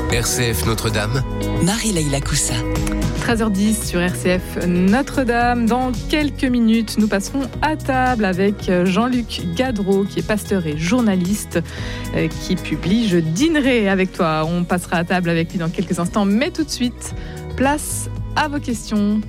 RCF Notre-Dame. Marie-Leila Coussa. 13h10 sur RCF Notre-Dame. Dans quelques minutes, nous passerons à table avec Jean-Luc Gadreau, qui est pasteur et journaliste, qui publie « Je dînerai avec toi ». On passera à table avec lui dans quelques instants, mais tout de suite, place à vos questions.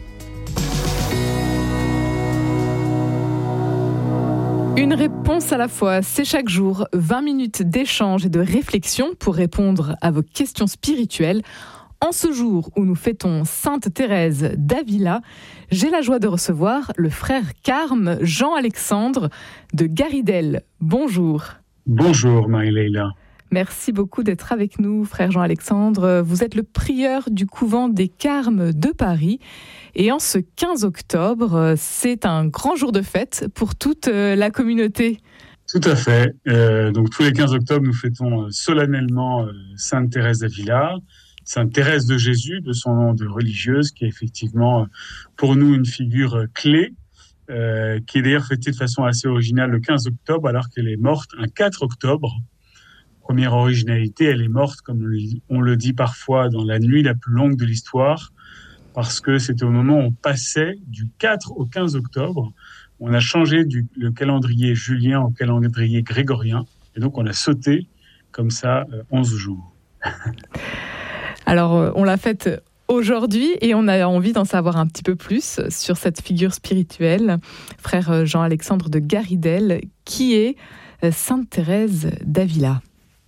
Une réponse à la fois, c'est chaque jour 20 minutes d'échange et de réflexion pour répondre à vos questions spirituelles. En ce jour où nous fêtons Sainte Thérèse d'Avila, j'ai la joie de recevoir le frère Carme Jean-Alexandre de Garidel. Bonjour. Bonjour Marie-Leila. Merci beaucoup d'être avec nous, frère Jean-Alexandre. Vous êtes le prieur du couvent des Carmes de Paris. Et en ce 15 octobre, c'est un grand jour de fête pour toute la communauté. Tout à fait. Donc tous les 15 octobre, nous fêtons solennellement Sainte Thérèse d'Avila, Sainte Thérèse de Jésus, de son nom de religieuse, qui est effectivement pour nous une figure clé, qui est d'ailleurs fêtée de façon assez originale le 15 octobre, alors qu'elle est morte un 4 octobre. Première originalité, elle est morte, comme on le dit parfois, dans la nuit la plus longue de l'histoire, parce que c'était au moment où on passait du 4 au 15 octobre. On a changé le calendrier julien au calendrier grégorien, et donc on a sauté comme ça 11 jours. Alors, on l'a faite aujourd'hui et on a envie d'en savoir un petit peu plus sur cette figure spirituelle. Frère Jean-Alexandre de Garidel, qui est Sainte Thérèse d'Avila?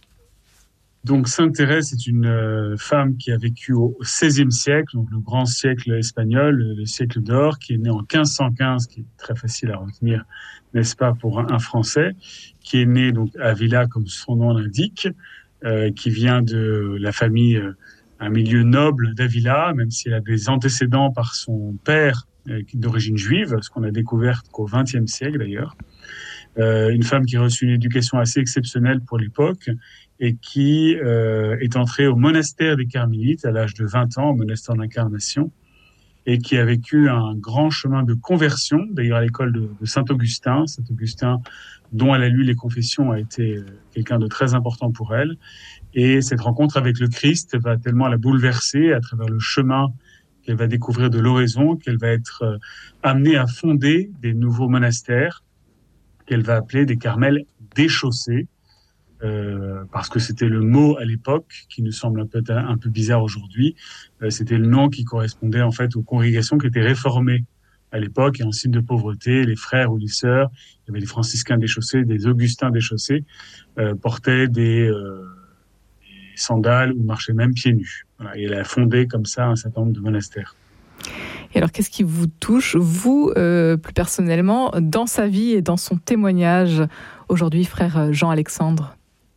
Donc Sainte Thérèse, c'est une femme qui a vécu au XVIe siècle, donc le grand siècle espagnol, le siècle d'or, qui est née en 1515, qui est très facile à retenir, n'est-ce pas, pour un Français, qui est née donc à Avila, comme son nom l'indique, qui vient de la famille, un milieu noble d'Avila, même si elle a des antécédents par son père d'origine juive, ce qu'on a découvert qu'au XXe siècle d'ailleurs. Une femme qui a reçu une éducation assez exceptionnelle pour l'époque et qui est entrée au monastère des Carmélites à l'âge de 20 ans, au monastère d'Incarnation, et qui a vécu un grand chemin de conversion, d'ailleurs à l'école de Saint-Augustin. Saint-Augustin, dont elle a lu les confessions, a été quelqu'un de très important pour elle. Et cette rencontre avec le Christ va tellement la bouleverser à travers le chemin qu'elle va découvrir de l'oraison, qu'elle va être amenée à fonder des nouveaux monastères, qu'elle va appeler des Carmels déchaussés, parce que c'était le mot à l'époque qui nous semble un peu bizarre aujourd'hui. C'était le nom qui correspondait en fait aux congrégations qui étaient réformées à l'époque, et en signe de pauvreté, les frères ou les sœurs, il y avait des franciscains déchaussés, des augustins déchaussés, portaient des sandales ou marchaient même pieds nus. Voilà, et elle a fondé comme ça un certain nombre de monastères. Et alors, qu'est-ce qui vous touche, vous, plus personnellement, dans sa vie et dans son témoignage aujourd'hui, frère Jean-Alexandre?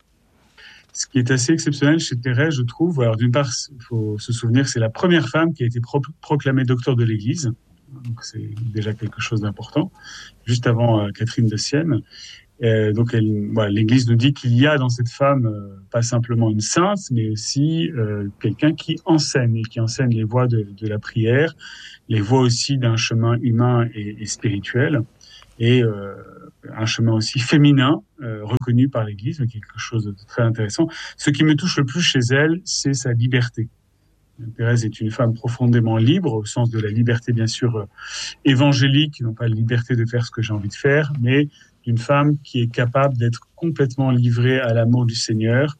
Ce qui est assez exceptionnel chez Thérèse, je trouve, alors d'une part, il faut se souvenir que c'est la première femme qui a été proclamée docteur de l'Église, donc c'est déjà quelque chose d'important, juste avant Catherine de Sienne. Donc l'Église nous dit qu'il y a dans cette femme pas simplement une sainte, mais aussi quelqu'un qui enseigne les voies de la prière, les voies aussi d'un chemin humain et spirituel, et un chemin aussi féminin reconnu par l'Église, mais quelque chose de très intéressant. Ce qui me touche le plus chez elle, c'est sa liberté. Thérèse est une femme profondément libre, au sens de la liberté bien sûr évangélique, non pas la liberté de faire ce que j'ai envie de faire, mais une femme qui est capable d'être complètement livrée à l'amour du Seigneur,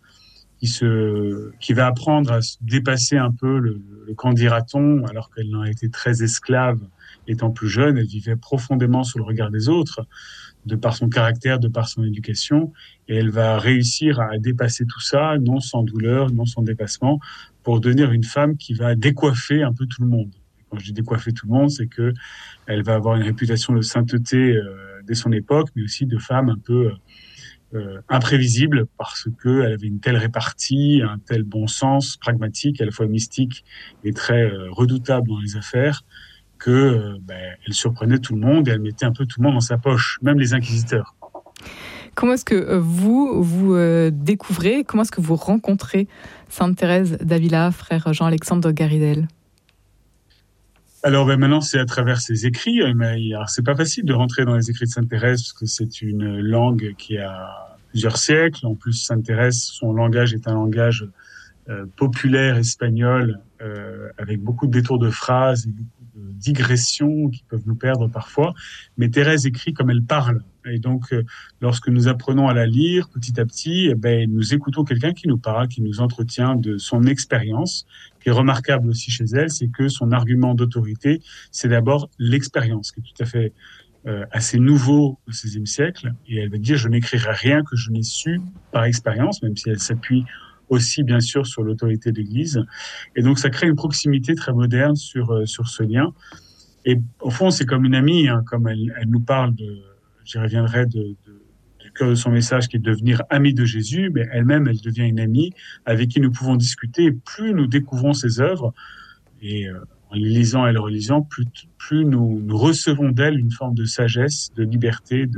qui va apprendre à se dépasser un peu le qu'en dira-t-on, alors qu'elle en a été très esclave étant plus jeune. Elle vivait profondément sous le regard des autres, de par son caractère, de par son éducation, et elle va réussir à dépasser tout ça, non sans douleur, non sans dépassement, pour devenir une femme qui va décoiffer un peu tout le monde. Quand je dis décoiffer tout le monde, c'est que elle va avoir une réputation de sainteté dès son époque, mais aussi de femme un peu imprévisible, parce qu'elle avait une telle répartie, un tel bon sens pragmatique, à la fois mystique et très redoutable dans les affaires, que elle surprenait tout le monde et elle mettait un peu tout le monde dans sa poche, même les inquisiteurs. Comment est-ce que vous découvrez, comment est-ce que vous rencontrez Sainte Thérèse d'Avila, frère Jean-Alexandre de Garidel? Alors maintenant, c'est à travers ses écrits. Alors, c'est pas facile de rentrer dans les écrits de Sainte Thérèse parce que c'est une langue qui a plusieurs siècles. En plus, Sainte Thérèse, son langage est un langage populaire espagnole, avec beaucoup de détours de phrases et beaucoup de digressions qui peuvent nous perdre parfois. Mais Thérèse écrit comme elle parle. Et donc, lorsque nous apprenons à la lire petit à petit, nous écoutons quelqu'un qui nous parle, qui nous entretient de son expérience. Ce qui est remarquable aussi chez elle, c'est que son argument d'autorité, c'est d'abord l'expérience, qui est tout à fait assez nouveau au XVIe siècle. Et elle va dire, je n'écrirai rien que je n'ai su par expérience, même si elle s'appuie aussi, bien sûr, sur l'autorité de l'Église. Et donc, ça crée une proximité très moderne sur ce lien. Et au fond, c'est comme une amie, hein, comme elle nous parle j'y reviendrai du cœur de son message, qui est de devenir amie de Jésus, mais elle-même, elle devient une amie avec qui nous pouvons discuter. Et plus nous découvrons ses œuvres, et en les lisant et les relisant, plus nous recevons d'elle une forme de sagesse, de liberté,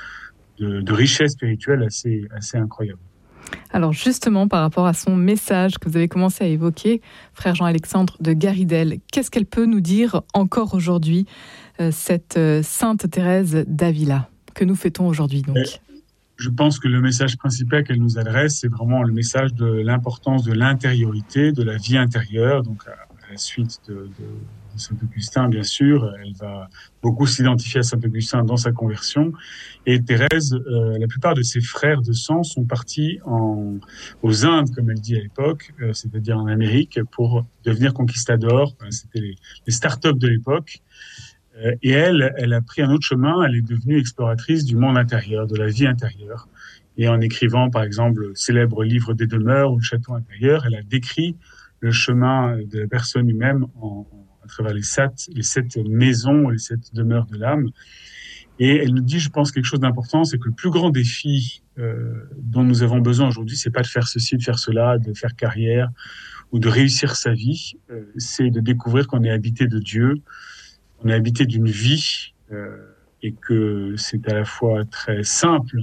de richesse spirituelle assez incroyable. Alors justement, par rapport à son message que vous avez commencé à évoquer, frère Jean-Alexandre de Garidel, qu'est-ce qu'elle peut nous dire encore aujourd'hui, cette Sainte Thérèse d'Avila, que nous fêtons aujourd'hui donc? Je pense que le message principal qu'elle nous adresse, c'est vraiment le message de l'importance de l'intériorité, de la vie intérieure, donc à la suite de Saint-Augustin, bien sûr. Elle va beaucoup s'identifier à Saint-Augustin dans sa conversion. Et Thérèse, la plupart de ses frères de sang sont partis aux Indes, comme elle dit à l'époque, c'est-à-dire en Amérique, pour devenir conquistadors. C'était les start-up de l'époque. Et elle a pris un autre chemin. Elle est devenue exploratrice du monde intérieur, de la vie intérieure. Et en écrivant, par exemple, le célèbre livre des demeures ou le château intérieur, elle a décrit le chemin de la personne humaine à travers les 7 maisons, les 7 demeures de l'âme. Et elle nous dit, je pense, quelque chose d'important, c'est que le plus grand défi dont nous avons besoin aujourd'hui, c'est pas de faire ceci, de faire cela, de faire carrière ou de réussir sa vie, c'est de découvrir qu'on est habité de Dieu, on est habité d'une vie, et que c'est à la fois très simple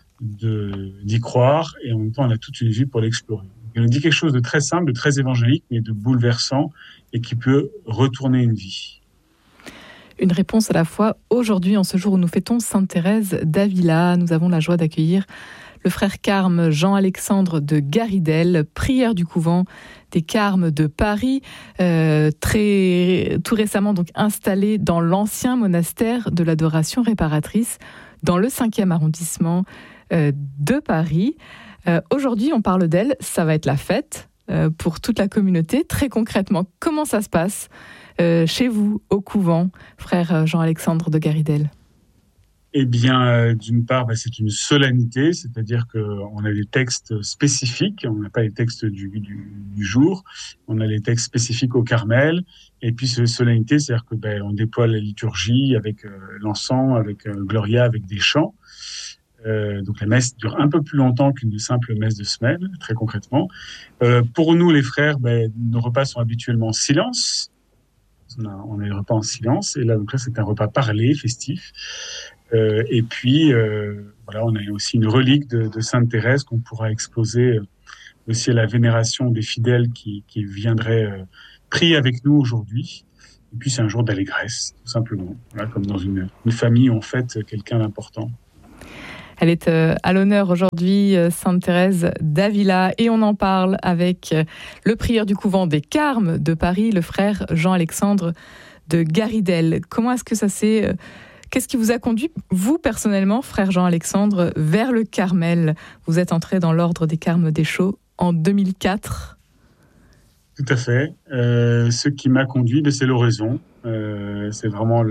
d'y croire, et en même temps, on a toute une vie pour l'explorer. Elle nous dit quelque chose de très simple, de très évangélique, mais de bouleversant, et qui peut retourner une vie. Une réponse à la fois aujourd'hui, en ce jour où nous fêtons Sainte Thérèse d'Avila. Nous avons la joie d'accueillir le frère Carme Jean-Alexandre de Garidel, prieur du couvent des Carmes de Paris, tout récemment donc installé dans l'ancien monastère de l'adoration réparatrice, dans le 5e arrondissement de Paris. Aujourd'hui, on parle d'elle, ça va être la fête pour toute la communauté. Très concrètement, comment ça se passe chez vous, au couvent, frère Jean-Alexandre de Garidel? Eh bien, d'une part, c'est une solennité, c'est-à-dire qu'on a des textes spécifiques, on n'a pas les textes du jour, on a les textes spécifiques au Carmel, et puis cette solennité, c'est-à-dire que on déploie la liturgie avec l'encens, avec Gloria, avec des chants. Donc la messe dure un peu plus longtemps qu'une simple messe de semaine, très concrètement. Pour nous, les frères, nos repas sont habituellement en silence. On a les repas en silence, et là, donc là, c'est un repas parlé, festif. Et puis, voilà, on a aussi une relique de Sainte Thérèse qu'on pourra exposer aussi à la vénération des fidèles qui viendraient prier avec nous aujourd'hui. Et puis, c'est un jour d'allégresse, tout simplement. Voilà, comme dans une famille où on fête quelqu'un d'important. Elle est à l'honneur aujourd'hui, Sainte Thérèse d'Avila, et on en parle avec le prieur du couvent des Carmes de Paris, le frère Jean-Alexandre de Garidel. Comment est-ce que ça s'est... Qu'est-ce qui vous a conduit, vous personnellement, frère Jean-Alexandre, vers le Carmel? Vous êtes entré dans l'ordre des Carmes Déchaux en 2004. Tout à fait. Ce qui m'a conduit, c'est l'oraison. C'est vraiment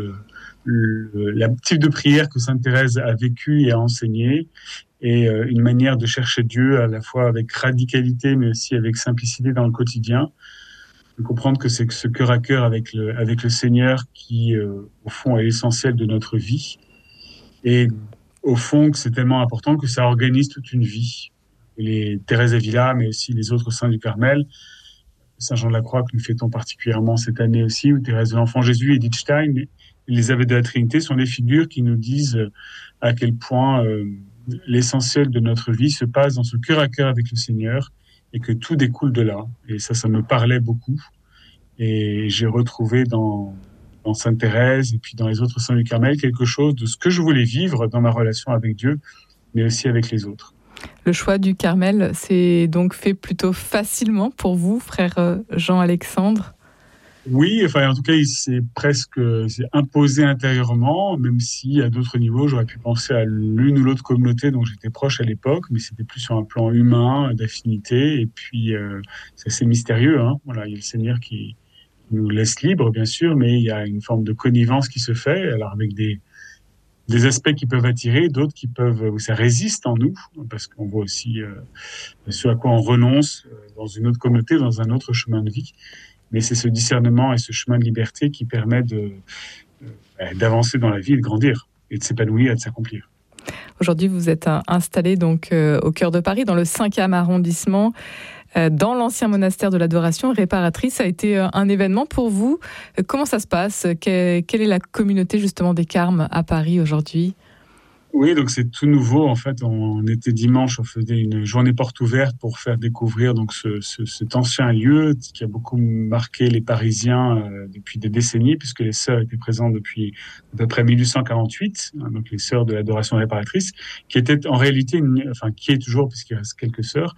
le type de prière que Sainte Thérèse a vécu et a enseigné, et une manière de chercher Dieu à la fois avec radicalité, mais aussi avec simplicité dans le quotidien. De comprendre que c'est ce cœur à cœur avec le Seigneur qui, au fond, est l'essentiel de notre vie. Et au fond, que c'est tellement important que ça organise toute une vie. Et les Thérèse d'Avila, mais aussi les autres saints du Carmel, Saint Jean de la Croix que nous fêtons particulièrement cette année aussi, ou Thérèse de l'Enfant Jésus, Edith Stein, les Abbés de la Trinité sont des figures qui nous disent à quel point l'essentiel de notre vie se passe dans ce cœur à cœur avec le Seigneur, et que tout découle de là. Et ça me parlait beaucoup. Et j'ai retrouvé dans Sainte Thérèse et puis dans les autres saints du Carmel quelque chose de ce que je voulais vivre dans ma relation avec Dieu, mais aussi avec les autres. Le choix du Carmel s'est donc fait plutôt facilement pour vous, frère Jean-Alexandre? Oui, enfin, en tout cas, il s'est imposé intérieurement, même si à d'autres niveaux, j'aurais pu penser à l'une ou l'autre communauté dont j'étais proche à l'époque, mais c'était plus sur un plan humain, d'affinité, et puis c'est assez mystérieux, hein. Voilà, il y a le Seigneur qui nous laisse libre, bien sûr, mais il y a une forme de connivence qui se fait, alors avec des aspects qui peuvent attirer, d'autres où ça résiste en nous, parce qu'on voit aussi ce à quoi on renonce dans une autre communauté, dans un autre chemin de vie. Mais c'est ce discernement et ce chemin de liberté qui permet d'avancer dans la vie et de grandir, et de s'épanouir et de s'accomplir. Aujourd'hui, vous êtes installé donc au cœur de Paris, dans le 5e arrondissement, dans l'ancien monastère de l'Adoration réparatrice. Ça a été un événement pour vous. Comment ça se passe? Quelle est la communauté justement des Carmes à Paris aujourd'hui? Oui, donc c'est tout nouveau. En fait, on était dimanche, on faisait une journée porte ouverte pour faire découvrir donc cet ancien lieu qui a beaucoup marqué les Parisiens depuis des décennies, puisque les sœurs étaient présentes depuis à peu près 1848, hein, donc les sœurs de l'Adoration réparatrice, qui étaient en réalité, qui est toujours, puisqu'il reste quelques sœurs,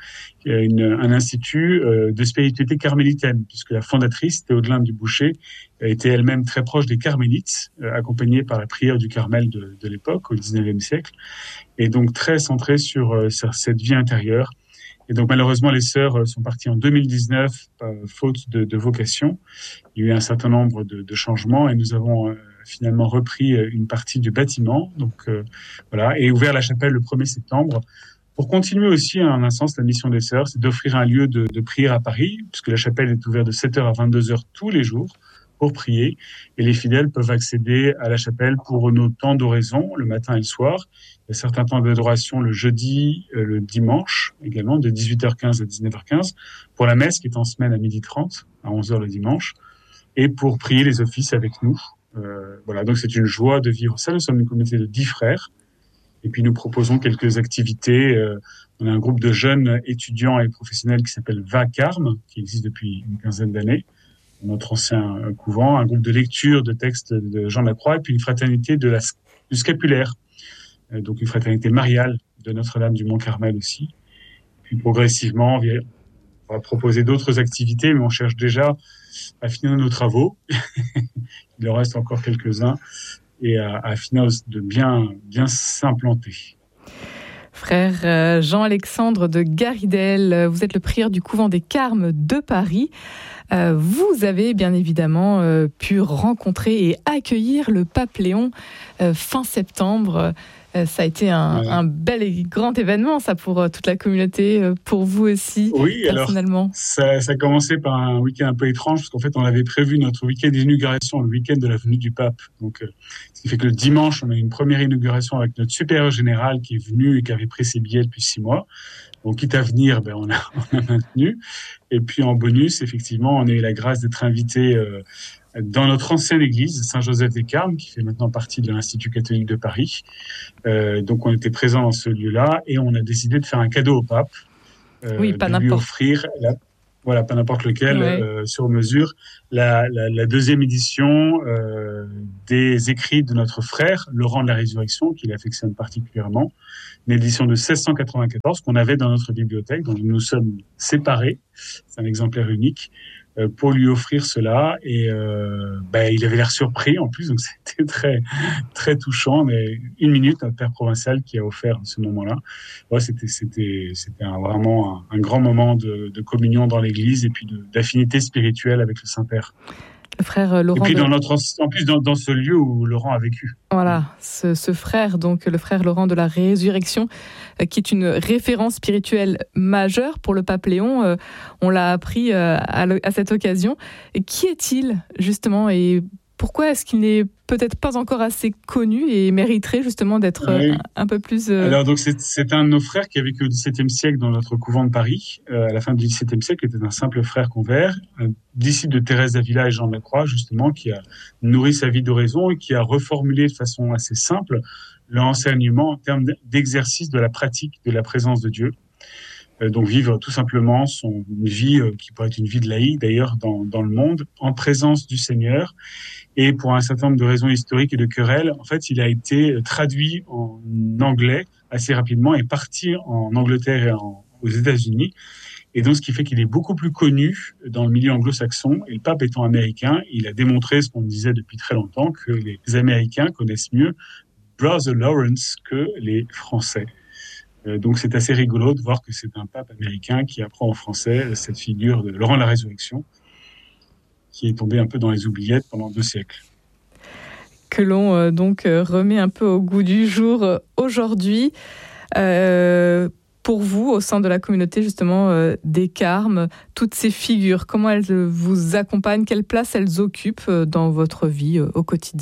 un institut de spiritualité carmélitaine, puisque la fondatrice, Théodelinde du Boucher, était elle-même très proche des carmélites, accompagnée par la prière du Carmel de l'époque, au XIXe siècle, et donc très centrée sur cette vie intérieure. Et donc malheureusement, les sœurs sont parties en 2019, faute de vocation. Il y a eu un certain nombre de changements, et nous avons finalement repris une partie du bâtiment, donc voilà, et ouvert la chapelle le 1er septembre, pour continuer aussi, en un sens, la mission des sœurs, c'est d'offrir un lieu de prière à Paris, puisque la chapelle est ouverte de 7h à 22h tous les jours, pour prier, et les fidèles peuvent accéder à la chapelle pour nos temps d'oraison, le matin et le soir. Il y a certains temps d'adoration le jeudi, le dimanche, également, de 18h15 à 19h15, pour la messe qui est en semaine à 12h30, à 11h le dimanche, et pour prier les offices avec nous. Voilà, donc c'est une joie de vivre ça. Nous sommes une communauté de 10 frères, et puis nous proposons quelques activités. On a un groupe de jeunes étudiants et professionnels qui s'appelle VACARM, qui existe depuis une quinzaine d'années, notre ancien couvent, un groupe de lecture de textes de Jean Lacroix, et puis une fraternité du scapulaire, donc une fraternité mariale de Notre-Dame du Mont-Carmel aussi. Puis progressivement, on va proposer d'autres activités, mais on cherche déjà à finir nos travaux. Il en reste encore quelques-uns, et à finir de bien s'implanter. Frère Jean-Alexandre de Garidel, vous êtes le prieur du couvent des Carmes de Paris. Vous avez bien évidemment pu rencontrer et accueillir le pape Léon fin septembre. Ça a été un bel et grand événement, ça, pour toute la communauté, pour vous aussi, oui, personnellement. Alors, ça a commencé par un week-end un peu étrange, parce qu'en fait, on avait prévu notre week-end d'inauguration le week-end de la venue du pape. Donc, ce qui fait que le dimanche, on a eu une première inauguration avec notre supérieur général qui est venu et qui avait pris ses billets depuis 6 mois. Donc, quitte à venir, on a maintenu. Et puis, en bonus, effectivement, on a eu la grâce d'être invité dans notre ancienne église, Saint-Joseph-des-Carmes, qui fait maintenant partie de l'Institut catholique de Paris. Donc, on était présents dans ce lieu-là, et on a décidé de faire un cadeau au pape. Oui, pas de n'importe. lui offrir, pas n'importe lequel, sur mesure, la deuxième édition des écrits de notre frère, Laurent de la Résurrection, qu'il affectionne particulièrement, une édition de 1694 qu'on avait dans notre bibliothèque, dont nous nous sommes séparés. C'est un exemplaire unique. Pour lui offrir cela, et il avait l'air surpris en plus, donc c'était très très touchant. Mais 1 minute, notre père provincial qui a offert ce moment-là. Ouais, c'était vraiment un grand moment de communion dans l'Église, et puis d'affinité spirituelle avec le Saint-Père. Le frère Laurent. Et puis en plus dans ce lieu où Laurent a vécu. Voilà, ce frère, donc le frère Laurent de la Résurrection, qui est une référence spirituelle majeure pour le pape Léon. On l'a appris à cette occasion. Et qui est-il, justement, et pourquoi est-ce qu'il n'est peut-être pas encore assez connu et mériterait justement d'être un peu plus... Alors, donc, c'est un de nos frères qui a vécu au XVIIe siècle dans notre couvent de Paris. À la fin du XVIIe siècle, était un simple frère convert, un disciple de Thérèse d'Avila et Jean de la Croix, justement, qui a nourri sa vie d'oraison et qui a reformulé de façon assez simple l'enseignement en termes d'exercice de la pratique de la présence de Dieu. Donc vivre tout simplement une vie qui pourrait être une vie de laïc d'ailleurs dans le monde, en présence du Seigneur. Et pour un certain nombre de raisons historiques et de querelles, en fait, il a été traduit en anglais assez rapidement est parti en Angleterre et aux États-Unis. Et donc, ce qui fait qu'il est beaucoup plus connu dans le milieu anglo-saxon. Et le pape étant américain, il a démontré ce qu'on disait depuis très longtemps, que les Américains connaissent mieux Brother Lawrence que les Français. Donc, c'est assez rigolo de voir que c'est un pape américain qui apprend aux Français cette figure de Laurent de la Résurrection, qui est tombée un peu dans les oubliettes pendant 2 siècles. Que l'on donc remet un peu au goût du jour aujourd'hui. Pour vous, au sein de la communauté justement des Carmes, toutes ces figures, comment elles vous accompagnent, quelle place elles occupent dans votre vie au quotidien ?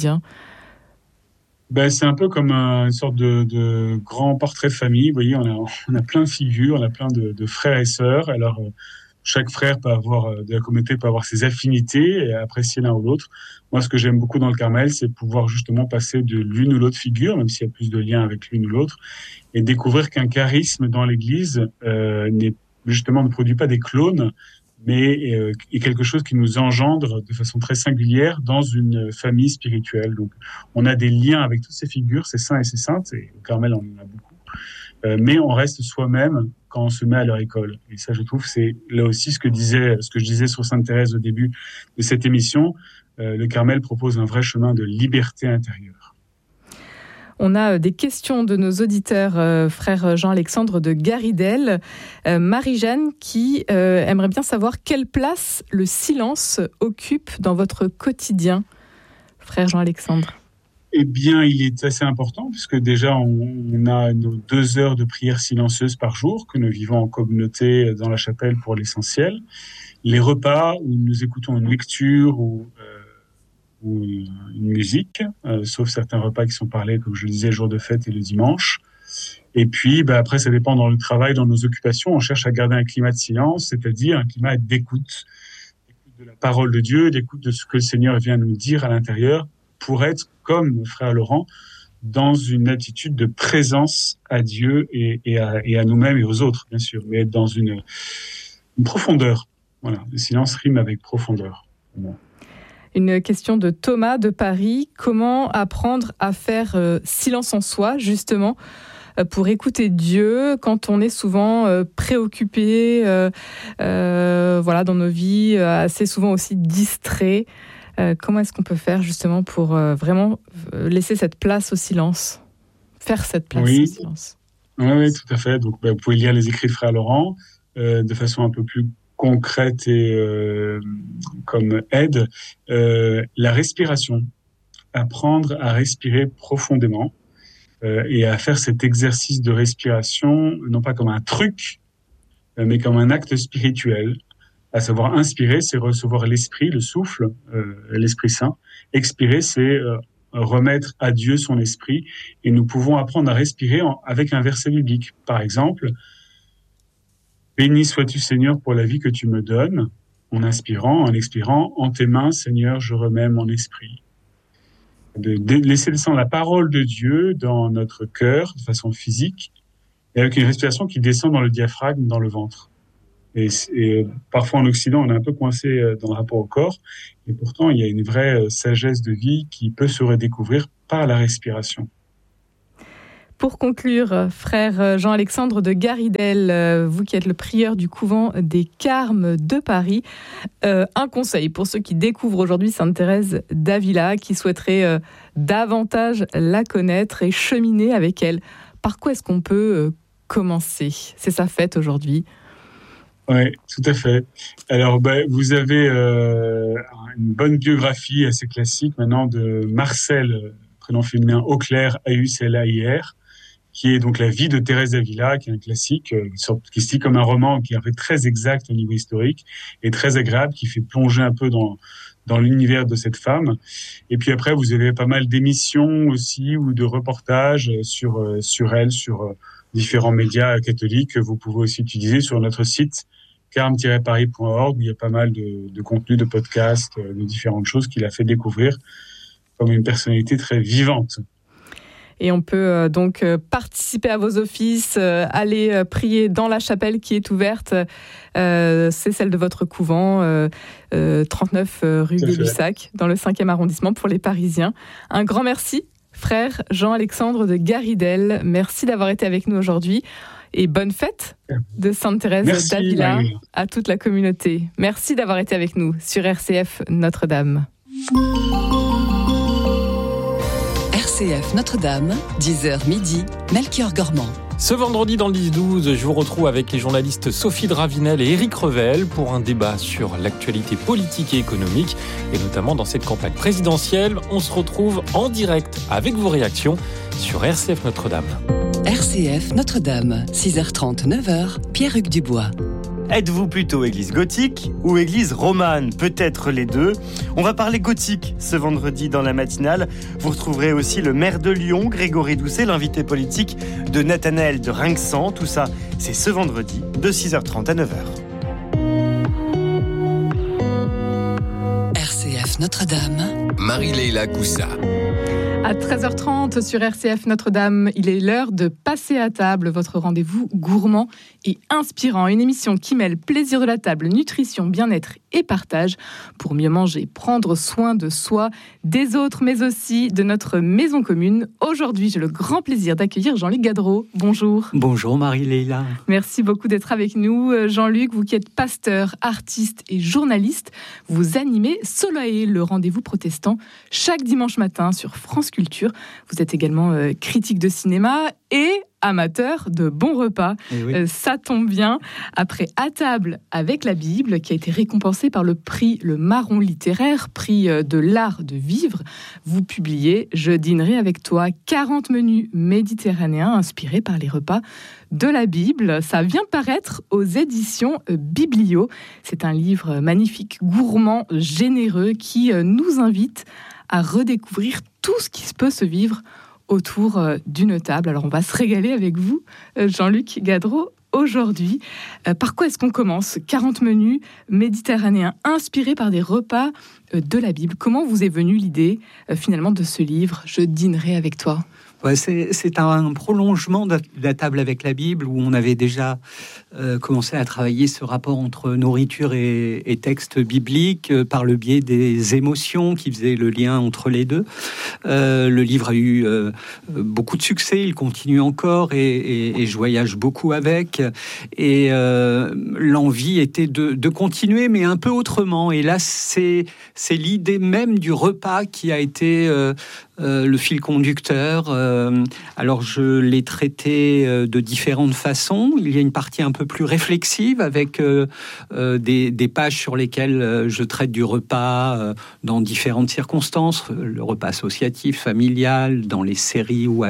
C'est un peu comme une sorte de grand portrait de famille. Vous voyez, on a plein de figures, on a plein de frères et sœurs. Alors, chaque frère de la communauté peut avoir ses affinités et apprécier l'un ou l'autre. Moi, ce que j'aime beaucoup dans le Carmel, c'est pouvoir justement passer de l'une ou l'autre figure, même s'il y a plus de liens avec l'une ou l'autre, et découvrir qu'un charisme dans l'Église ne produit pas des clones, mais est quelque chose qui nous engendre de façon très singulière dans une famille spirituelle. Donc, on a des liens avec toutes ces figures, ces saints et ces saintes, et au Carmel, on en a beaucoup. Mais on reste soi-même quand on se met à leur école. Et ça, je trouve, c'est là aussi ce que je disais sur Sainte Thérèse au début de cette émission. Le Carmel propose un vrai chemin de liberté intérieure. On a des questions de nos auditeurs, frère Jean-Alexandre de Garidel. Marie-Jeanne qui aimerait bien savoir quelle place le silence occupe dans votre quotidien, frère Jean-Alexandre. Eh bien, il est assez important puisque déjà, on a nos 2 heures de prière silencieuse par jour que nous vivons en communauté dans la chapelle pour l'essentiel. Les repas où nous écoutons une lecture ou une musique, sauf certains repas qui sont parlés, comme je le disais, le jour de fête et le dimanche. Et puis, après, ça dépend dans le travail, dans nos occupations. On cherche à garder un climat de silence, c'est-à-dire un climat d'écoute de la parole de Dieu, d'écoute de ce que le Seigneur vient nous dire à l'intérieur, pour être, comme le frère Laurent, dans une attitude de présence à Dieu et à nous-mêmes et aux autres, bien sûr, mais être dans une profondeur. Voilà, le silence rime avec profondeur. Voilà. Une question de Thomas de Paris. Comment apprendre à faire silence en soi, justement, pour écouter Dieu quand on est souvent préoccupé, dans nos vies, assez souvent aussi distrait. Comment est-ce qu'on peut faire justement pour vraiment laisser cette place au silence, faire cette place au silence ? Oui, tout à fait. Donc, vous pouvez lire les écrits de frère Laurent de façon un peu plus concrète et comme aide. La respiration, apprendre à respirer profondément et à faire cet exercice de respiration, non pas comme un truc, mais comme un acte spirituel. À savoir, inspirer, c'est recevoir l'esprit, le souffle, l'Esprit Saint. Expirer, c'est remettre à Dieu son esprit. Et nous pouvons apprendre à respirer avec un verset biblique. Par exemple, « Béni sois-tu, Seigneur, pour la vie que tu me donnes », en inspirant, en expirant, « En tes mains, Seigneur, je remets mon esprit ». De laisser descendre la parole de Dieu dans notre cœur, de façon physique, et avec une respiration qui descend dans le diaphragme, dans le ventre. Et parfois en Occident, on est un peu coincé dans le rapport au corps, et pourtant il y a une vraie sagesse de vie qui peut se redécouvrir par la respiration. Pour conclure, frère Jean-Alexandre de Garidel, vous qui êtes le prieur du couvent des Carmes de Paris, un conseil pour ceux qui découvrent aujourd'hui Sainte Thérèse d'Avila, qui souhaiteraient davantage la connaître et cheminer avec elle. Par quoi est-ce qu'on peut commencer ? C'est sa fête aujourd'hui. Oui, tout à fait. Alors, vous avez une bonne biographie assez classique maintenant de Marcel, prénom féminin Auclair, A-U-C-L-A-I-R, qui est donc la vie de Thérèse d'Avila, qui est un classique, qui se lit comme un roman, qui est en fait très exact au niveau historique et très agréable, qui fait plonger un peu dans l'univers de cette femme. Et puis après, vous avez pas mal d'émissions aussi ou de reportages sur elle, sur différents médias catholiques que vous pouvez aussi utiliser sur notre site carme-paris.org, où il y a pas mal de contenus, de podcasts, de différentes choses qu'il a fait découvrir comme une personnalité très vivante. Et on peut donc participer à vos offices, aller prier dans la chapelle qui est ouverte. C'est celle de votre couvent, 39 rue Gay-Lussac, dans le 5e arrondissement pour les Parisiens. Un grand merci, frère Jean-Alexandre de Garidel. Merci d'avoir été avec nous aujourd'hui et bonne fête de Sainte-Thérèse d'Avila Marie. à toute la communauté. Merci d'avoir été avec nous sur RCF Notre-Dame. RCF Notre-Dame, 10h midi, Melchior Gormand. Ce vendredi dans le 10-12, je vous retrouve avec les journalistes Sophie Dravinel et Éric Revel pour un débat sur l'actualité politique et économique, et notamment dans cette campagne présidentielle. On se retrouve en direct avec vos réactions sur RCF Notre-Dame. RCF Notre-Dame, 6h30, 9h, Pierre-Hugues Dubois. Êtes-vous plutôt église gothique ou église romane ? Peut-être les deux. On va parler gothique ce vendredi dans la matinale. Vous retrouverez aussi le maire de Lyon, Grégory Doucet, l'invité politique de Nathanaël de Rinxan. Tout ça, c'est ce vendredi de 6h30 à 9h. RCF Notre-Dame, Marie-Leila Coussa. À 13h30 sur RCF Notre-Dame, il est l'heure de passer à table, votre rendez-vous gourmand et inspirant. Une émission qui mêle plaisir de la table, nutrition, bien-être et partage pour mieux manger, prendre soin de soi, des autres, mais aussi de notre maison commune. Aujourd'hui, j'ai le grand plaisir d'accueillir Jean-Luc Gadreau. Bonjour. Bonjour Marie-Leila. Merci beaucoup d'être avec nous. Jean-Luc, vous qui êtes pasteur, artiste et journaliste, vous animez Solae, le rendez-vous protestant, chaque dimanche matin sur France Culture. Vous êtes également critique de cinéma et amateur de bons repas. Oui. Ça tombe bien. Après À table avec la Bible, qui a été récompensé par le prix Le Marron littéraire, prix de l'art de vivre, vous publiez Je dînerai avec toi, 40 menus méditerranéens inspirés par les repas de la Bible. Ça vient de paraître aux éditions Biblio. C'est un livre magnifique, gourmand, généreux, qui nous invite à redécouvrir tout ce qui peut se vivre autour d'une table. Alors on va se régaler avec vous, Jean-Luc Gadreau, aujourd'hui. Par quoi est-ce qu'on commence ? 40 menus méditerranéens inspirés par des repas de la Bible. Comment vous est venue l'idée finalement de ce livre « Je dînerai avec toi » ? Ouais, c'est un prolongement de la table avec la Bible où on avait déjà commencé à travailler ce rapport entre nourriture et texte biblique par le biais des émotions qui faisaient le lien entre les deux. Le livre a eu beaucoup de succès, il continue encore et je voyage beaucoup avec. Et l'envie était de continuer, mais un peu autrement. Et là, c'est l'idée même du repas qui a été le fil conducteur. Alors je l'ai traité de différentes façons. Il y a une partie un peu plus réflexive avec des pages sur lesquelles je traite du repas dans différentes circonstances, le repas associatif, familial, dans les séries ou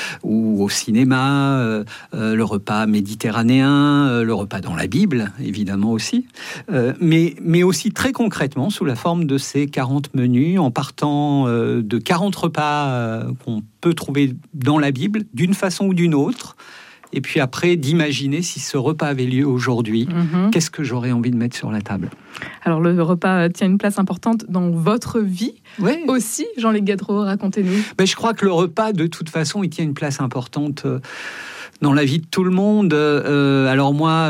au cinéma, le repas méditerranéen, le repas dans la Bible, évidemment aussi, mais aussi très concrètement sous la forme de ces 40 menus, en partant de 40 repas qu'on peut trouver dans la Bible, d'une façon ou d'une autre. Et puis après, d'imaginer si ce repas avait lieu aujourd'hui, qu'est-ce que j'aurais envie de mettre sur la table ? Alors le repas tient une place importante dans votre vie aussi, Jean-Luc Gadreau, racontez-nous. Je crois que le repas, de toute façon, il tient une place importante dans la vie de tout le monde. Alors moi,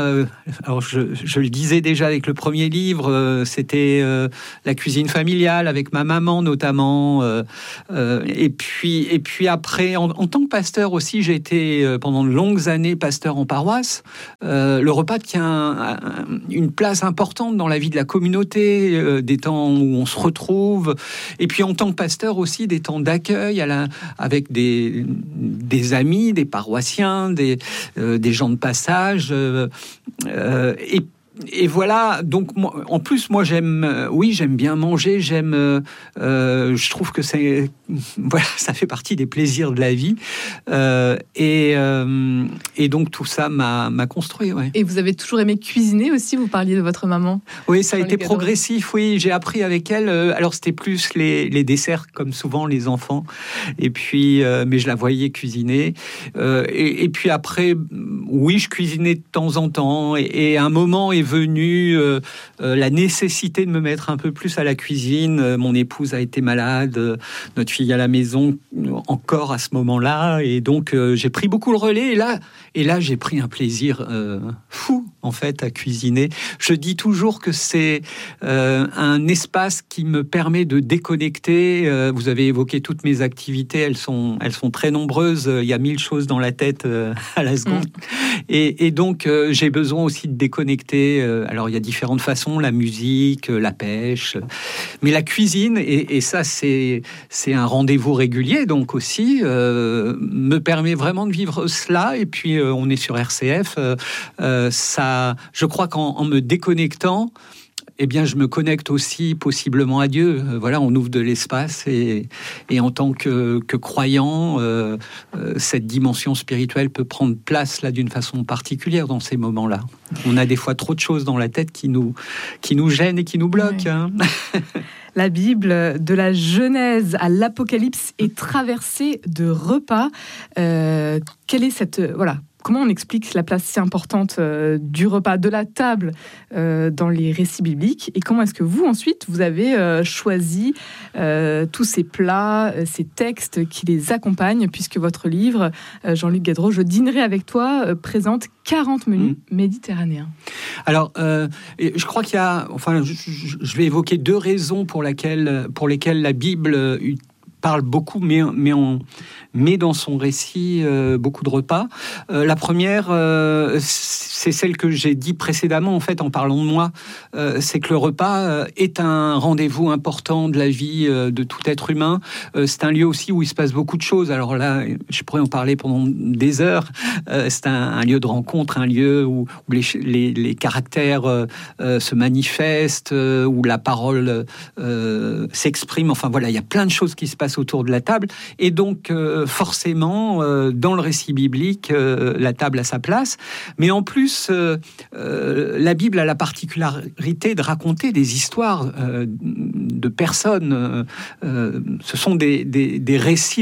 je le disais déjà avec le premier livre, c'était la cuisine familiale avec ma maman notamment. Et puis après, en tant que pasteur aussi, j'ai été pendant de longues années pasteur en paroisse. Le repas tient une place importante dans la vie de la communauté, des temps où on se retrouve. Et puis en tant que pasteur aussi, des temps d'accueil avec des amis, des paroissiens, des gens de passage, et voilà. Donc en plus, moi j'aime bien manger, je trouve que ça fait partie des plaisirs de la vie, et donc tout ça m'a construit. Ouais. Et vous avez toujours aimé cuisiner aussi, vous parliez de votre maman. Oui, ça a été progressif, oui, j'ai appris avec elle, alors c'était plus les desserts, comme souvent les enfants, et puis, mais je la voyais cuisiner, et puis après, oui, je cuisinais de temps en temps, et à un moment est venu la nécessité de me mettre un peu plus à la cuisine. Mon épouse a été malade, notre fille à la maison encore à ce moment-là, et donc j'ai pris beaucoup le relais. Et là, j'ai pris un plaisir fou en fait à cuisiner. Je dis toujours que c'est un espace qui me permet de déconnecter. Vous avez évoqué toutes mes activités, elles sont très nombreuses. Il y a 1000 choses dans la tête à la seconde. Et donc, j'ai besoin aussi de déconnecter. Alors, il y a différentes façons, la musique, la pêche, mais la cuisine, et ça, c'est un rendez-vous régulier, donc aussi, me permet vraiment de vivre cela. Et puis, on est sur RCF. Ça, je crois qu'en me déconnectant, eh bien, je me connecte aussi possiblement à Dieu. Voilà, on ouvre de l'espace et en tant que croyant, cette dimension spirituelle peut prendre place là d'une façon particulière dans ces moments-là. On a des fois trop de choses dans la tête qui nous gênent et qui nous bloquent. Ouais. Hein. La Bible, de la Genèse à l'Apocalypse, est traversée de repas. Quelle est cette... Comment on explique la place si importante du repas, de la table dans les récits bibliques, et comment est-ce que vous, ensuite, vous avez choisi tous ces plats, ces textes qui les accompagnent, puisque votre livre, Jean-Luc Guedreau, Je dînerai avec toi, présente 40 menus méditerranéens. Alors, je crois qu'il y a... je vais évoquer 2 raisons pour lesquelles la Bible parle beaucoup, mais dans son récit beaucoup de repas. La première, c'est celle que j'ai dit précédemment, en fait, en parlant de moi, c'est que le repas est un rendez-vous important de la vie de tout être humain. C'est un lieu aussi où il se passe beaucoup de choses. Alors là, je pourrais en parler pendant des heures. C'est un lieu de rencontre, un lieu où les caractères se manifestent, où la parole s'exprime. Enfin voilà, il y a plein de choses qui se passent autour de la table. Et donc, forcément, dans le récit biblique, la table a sa place. Mais en plus, la Bible a la particularité de raconter des histoires de personnes. Ce sont des récits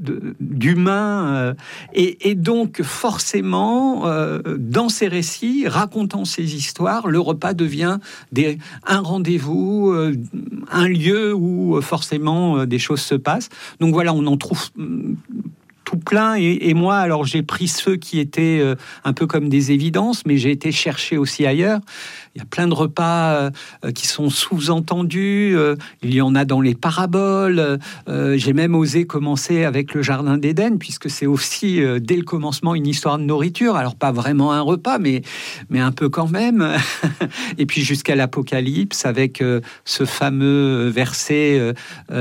d'humains. Et donc, forcément, dans ces récits, racontant ces histoires, le repas devient un rendez-vous, un lieu où forcément des choses se passent. Donc voilà, on en trouve tout plein, et moi, alors j'ai pris ceux qui étaient un peu comme des évidences, mais j'ai été chercher aussi ailleurs. Il y a plein de repas qui sont sous-entendus, il y en a dans les paraboles, j'ai même osé commencer avec le Jardin d'Éden, puisque c'est aussi, dès le commencement, une histoire de nourriture, alors pas vraiment un repas, mais un peu quand même, et puis jusqu'à l'Apocalypse, avec ce fameux verset,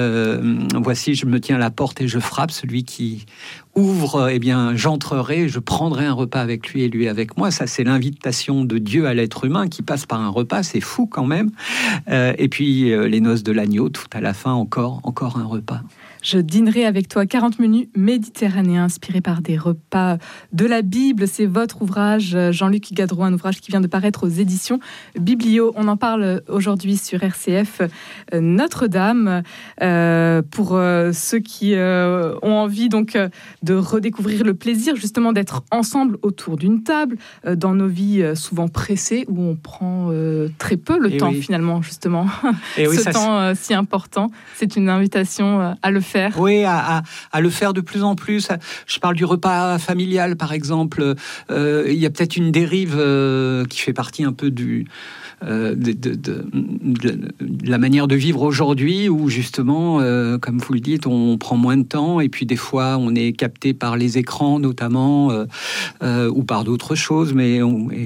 voici, je me tiens à la porte et je frappe, celui qui ouvre, eh bien, j'entrerai, je prendrai un repas avec lui et lui avec moi. Ça, c'est l'invitation de Dieu à l'être humain qui passe par un repas, c'est fou quand même. Et puis, les noces de l'agneau, tout à la fin, encore un repas. Je dînerai avec toi, 40 menus méditerranéens inspirés par des repas de la Bible. C'est votre ouvrage, Jean-Luc Guedreau, un ouvrage qui vient de paraître aux éditions Biblio. On en parle aujourd'hui sur RCF Notre-Dame. Pour ceux qui ont envie donc de redécouvrir le plaisir justement d'être ensemble autour d'une table dans nos vies souvent pressées où on prend très peu le temps finalement justement. Et ce temps si important, c'est une invitation à le faire. Oui, à le faire de plus en plus. Je parle du repas familial, par exemple. Il y a peut-être une dérive qui fait partie un peu de la manière de vivre aujourd'hui, où justement, comme vous le dites, on prend moins de temps, et puis des fois, on est capté par les écrans, notamment, ou par d'autres choses, mais